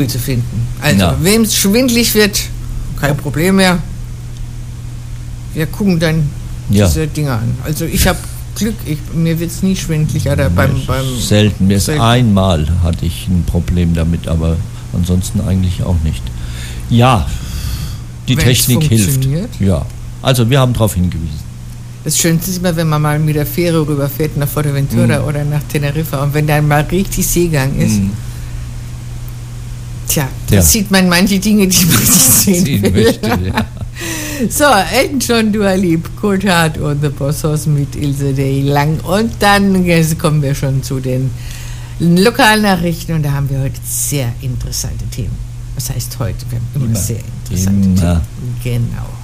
zu finden. Also, Ja. wem es schwindlig wird, kein Problem mehr. Wir gucken dann diese Dinge an. Also ich habe Glück, mir wird es nie schwindlig. Oder beim selten. Einmal hatte ich ein Problem damit, aber ansonsten eigentlich auch nicht. Ja, die Wenn's Technik hilft. funktioniert. Ja, also wir haben darauf hingewiesen. Das Schönste ist immer, wenn man mal mit der Fähre rüberfährt nach Fuerteventura oder nach Teneriffa und wenn dann mal richtig Seegang ist. Tja, da sieht man manche Dinge, die man nicht sehen will. Möchte, ja. So, Elton John, Dua Lipa, Cold Heart und The Boss Hoss mit Ilse Day Lang. Und dann kommen wir schon zu den Lokalnachrichten und da haben wir heute sehr interessante Themen. Was heißt heute? Wir haben immer sehr interessante Themen. Genau.